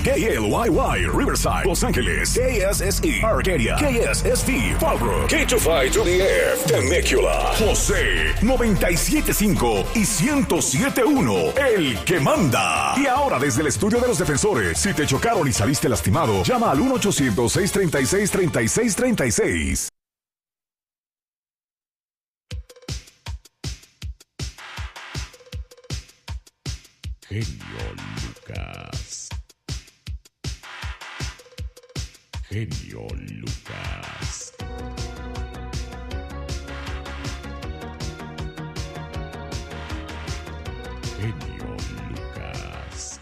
KLYY, Riverside, Los Ángeles. KSSE, Arcadia. KSSV, Fallbrook. K252DF, Temecula. José, 97.5 y 107.1, el que manda. Y ahora desde el estudio de los defensores, si te chocaron y saliste lastimado, llama al 1-800-636-3636. Genio Lucas. Genio Lucas. Genio Lucas.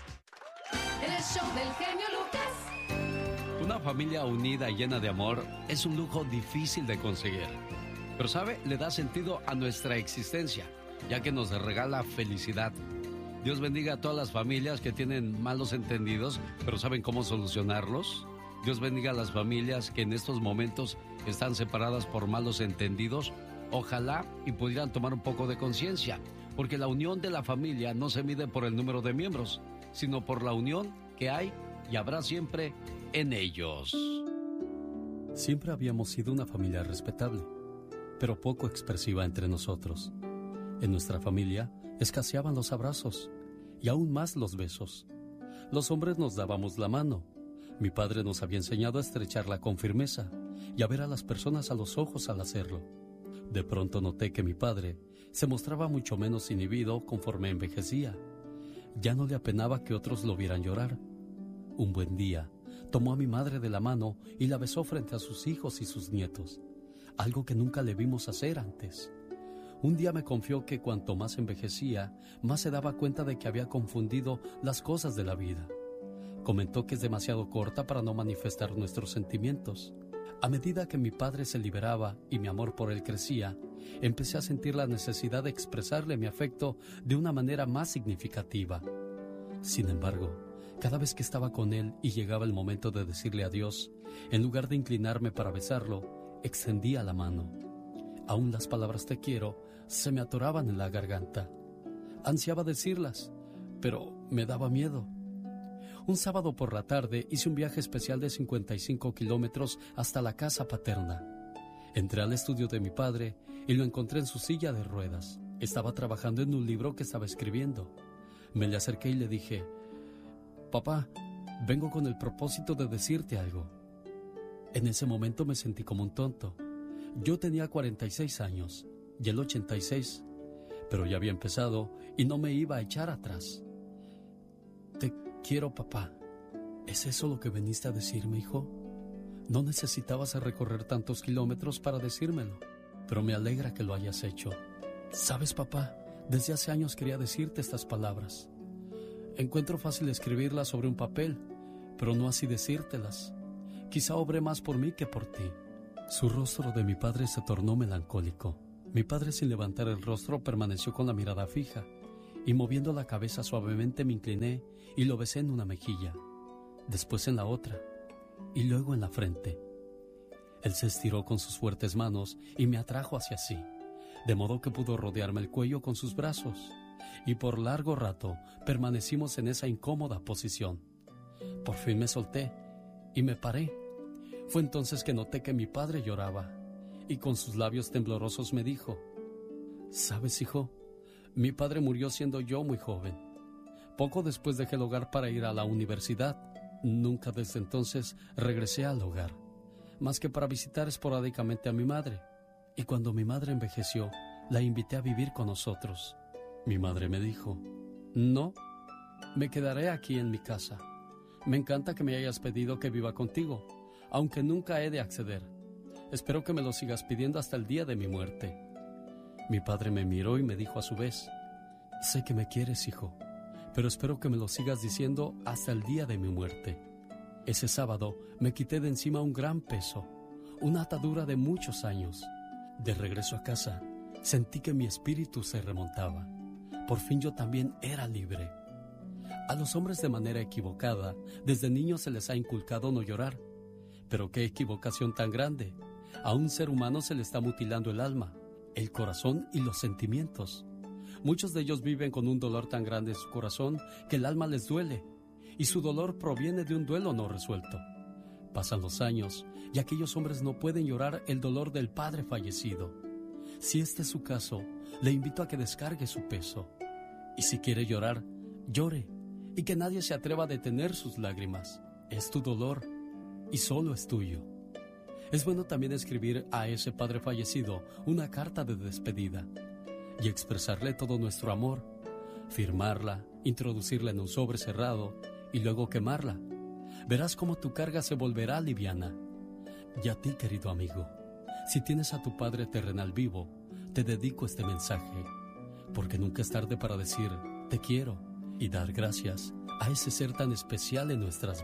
El show del genio Lucas. Una familia unida y llena de amor es un lujo difícil de conseguir. Pero, ¿sabe? Le da sentido a nuestra existencia, ya que nos regala felicidad. Dios bendiga a todas las familias que tienen malos entendidos, pero saben cómo solucionarlos. Dios bendiga a las familias que en estos momentos están separadas por malos entendidos. Ojalá y pudieran tomar un poco de conciencia, porque la unión de la familia no se mide por el número de miembros, sino por la unión que hay y habrá siempre en ellos. Siempre habíamos sido una familia respetable, pero poco expresiva entre nosotros. En nuestra familia escaseaban los abrazos y aún más los besos. Los hombres nos dábamos la mano. Mi padre nos había enseñado a estrecharla con firmeza y a ver a las personas a los ojos al hacerlo. De pronto noté que mi padre se mostraba mucho menos inhibido conforme envejecía. Ya no le apenaba que otros lo vieran llorar. Un buen día, tomó a mi madre de la mano y la besó frente a sus hijos y sus nietos, algo que nunca le vimos hacer antes. Un día me confió que cuanto más envejecía, más se daba cuenta de que había confundido las cosas de la vida. Comentó que es demasiado corta para no manifestar nuestros sentimientos. A medida que mi padre se liberaba y mi amor por él crecía, empecé a sentir la necesidad de expresarle mi afecto de una manera más significativa. Sin embargo, cada vez que estaba con él y llegaba el momento de decirle adiós, en lugar de inclinarme para besarlo, extendía la mano. Aún las palabras te quiero se me atoraban en la garganta. Ansiaba decirlas, pero me daba miedo. Un sábado por la tarde hice un viaje especial de 55 kilómetros hasta la casa paterna. Entré al estudio de mi padre y lo encontré en su silla de ruedas. Estaba trabajando en un libro que estaba escribiendo. Me le acerqué y le dije: «Papá, vengo con el propósito de decirte algo». En ese momento me sentí como un tonto. Yo tenía 46 años y él 86, pero ya había empezado y no me iba a echar atrás. «Te quiero, papá». ¿Es eso lo que veniste a decirme, hijo? No necesitabas recorrer tantos kilómetros para decírmelo, pero me alegra que lo hayas hecho. ¿Sabes, papá? Desde hace años quería decirte estas palabras. Encuentro fácil escribirlas sobre un papel, pero no así decírtelas. Quizá obré más por mí que por ti. Su rostro de mi padre se tornó melancólico. Mi padre, sin levantar el rostro, permaneció con la mirada fija, y moviendo la cabeza suavemente me incliné y lo besé en una mejilla, después en la otra, y luego en la frente. Él se estiró con sus fuertes manos y me atrajo hacia sí, de modo que pudo rodearme el cuello con sus brazos, y por largo rato permanecimos en esa incómoda posición. Por fin me solté y me paré. Fue entonces que noté que mi padre lloraba, y con sus labios temblorosos me dijo: «¿Sabes, hijo? Mi padre murió siendo yo muy joven. Poco después dejé el hogar para ir a la universidad. Nunca desde entonces regresé al hogar, más que para visitar esporádicamente a mi madre. Y cuando mi madre envejeció, la invité a vivir con nosotros. Mi madre me dijo: «No, me quedaré aquí en mi casa. Me encanta que me hayas pedido que viva contigo, aunque nunca he de acceder. Espero que me lo sigas pidiendo hasta el día de mi muerte». Mi padre me miró y me dijo a su vez: «Sé que me quieres, hijo, pero espero que me lo sigas diciendo hasta el día de mi muerte». Ese sábado me quité de encima un gran peso, una atadura de muchos años. De regreso a casa, sentí que mi espíritu se remontaba. Por fin yo también era libre. A los hombres, de manera equivocada, desde niños se les ha inculcado no llorar. Pero qué equivocación tan grande. A un ser humano se le está mutilando el alma, el corazón y los sentimientos. Muchos de ellos viven con un dolor tan grande en su corazón que el alma les duele, y su dolor proviene de un duelo no resuelto. Pasan los años y aquellos hombres no pueden llorar el dolor del padre fallecido. Si este es su caso, le invito a que descargue su peso. Y si quiere llorar, llore, y que nadie se atreva a detener sus lágrimas. Es tu dolor y solo es tuyo. Es bueno también escribir a ese padre fallecido una carta de despedida y expresarle todo nuestro amor, firmarla, introducirla en un sobre cerrado y luego quemarla. Verás cómo tu carga se volverá liviana. Y a ti, querido amigo, si tienes a tu padre terrenal vivo, te dedico este mensaje, porque nunca es tarde para decir te quiero y dar gracias a ese ser tan especial en nuestras vidas.